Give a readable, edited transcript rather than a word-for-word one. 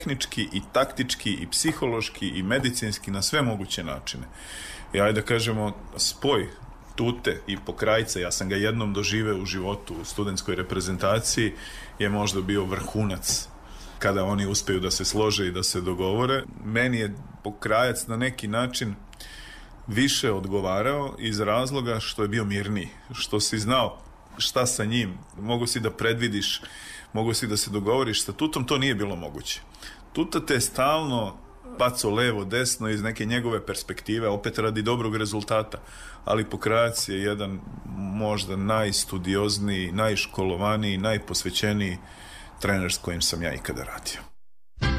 tehnički i taktički i psihološki i medicinski na sve moguće načine. I ajde da kažemo, spoj Tute i Pokrajca, ja sam ga jednom doživeo u životu u studentskoj reprezentaciji, je možda bio vrhunac kada oni uspeju da se slože i da se dogovore. Meni je Pokrajac na neki način više odgovarao iz razloga što je bio mirniji, što si znao šta sa njim, mogu si da predvidiš, mogu si da se dogovoriš. Sa Tutom to nije bilo moguće. Tuta te stalno bacao levo, desno iz neke njegove perspektive, opet radi dobrog rezultata, ali Pokrajac je jedan možda najstudiozniji, najškolovaniji, najposvećeniji trener s kojim sam ja ikada radio.